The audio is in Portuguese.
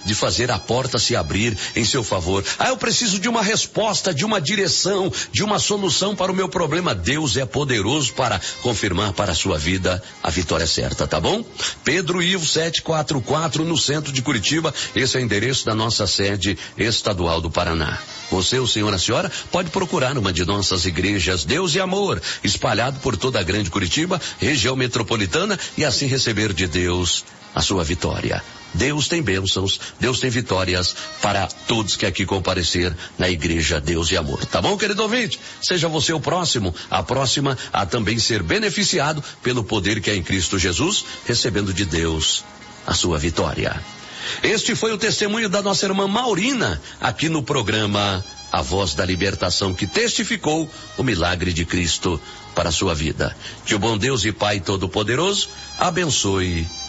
de fazer a porta se abrir em seu favor. Eu preciso de uma resposta, de uma direção, de uma solução para o meu problema. Deus é poderoso para confirmar para a sua vida a vitória certa, tá bom? Pedro Ivo 744, no centro de Curitiba. Esse é o endereço da nossa sede estadual do Paraná. Você, o senhor, a senhora, pode procurar uma de nossas igrejas Deus e Amor, espalhado por toda a grande Curitiba, região metropolitana, e assim receber de Deus a sua vitória. Deus tem bênçãos, Deus tem vitórias para todos que aqui comparecer na igreja Deus e Amor. Tá bom, querido ouvinte? Seja você o próximo, a próxima a também ser beneficiado pelo poder que é em Cristo Jesus, recebendo de Deus a sua vitória. Este foi o testemunho da nossa irmã Maurina, aqui no programa A Voz da Libertação, que testificou o milagre de Cristo para a sua vida. Que o bom Deus e Pai Todo-Poderoso abençoe